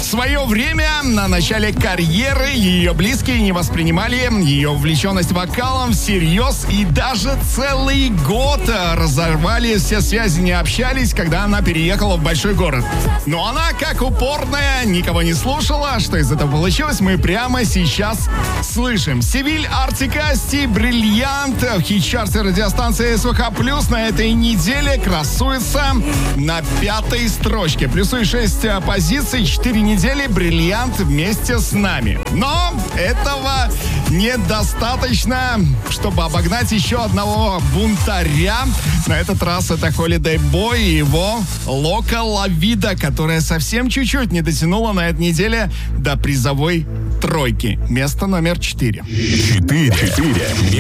свое время, на начале карьеры, ее близкие не воспринимали ее увлеченность вокалом всерьез и даже целый год разорвали все связи, не общались, когда она переехала в большой город. Но она, как упорная, никого не слушала. Что из этого получилось, мы прямо сейчас слышим. Севиль, Артик Асти, Бриллиант в хит-чарте радиостанции СВХ Плюс на этой неделе красуется на 5-й строчке. Плюсует 6 позиций, 4 недели Бриллиант вместе с нами. Но этого недостаточно, чтобы обогнать еще одного бунтаря. На этот раз это Holiday Boy и его Loca La Vida, которая совсем чуть-чуть не дотянула на этой неделе до призовой тройки. Место номер 4. 4.